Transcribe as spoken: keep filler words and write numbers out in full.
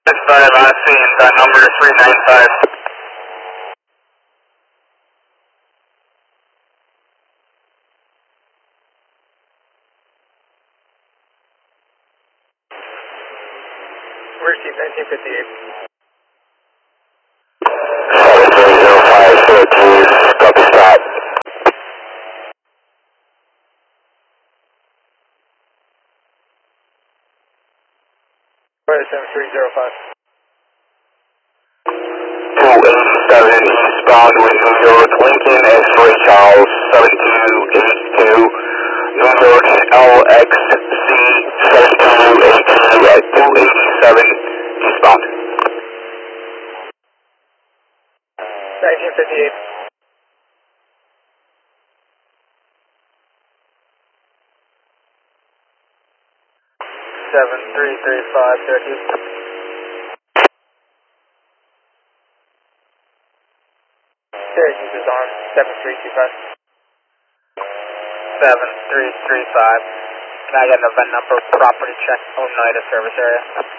five on scene, that number is three nine five. Receive nineteen fifty-eight. seven three zero five, fourteen, copy stop. seven three zero five. two eighty-seven eastbound with New York, Lincoln, X-ray Charles, seven two eight two, New York, L X C seven two eight two at two eighty-seven eastbound. nineteen fifty-eight. seven three three five, Syracuse. Syracuse is on seven three two five. seven three three five. Can I get an event number, property check, Oneida service area?